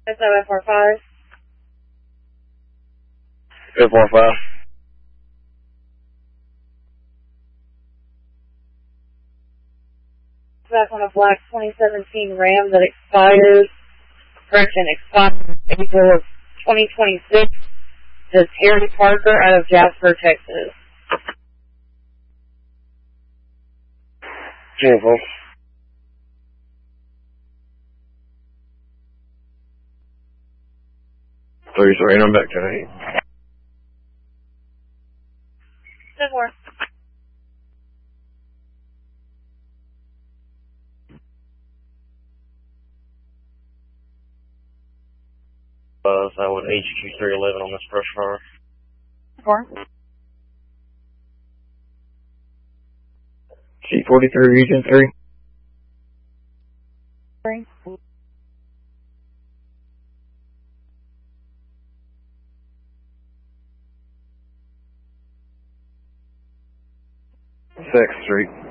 SOFR5. F45. Back on a black 2017 Ram that expired April of 2026. This Harry Parker out of Jasper, Texas. 10-4. Three, I'm back to 8. 10-4. I would HQ 311 on this brush fire. 4. C43, Region 3. 3. 6th Street.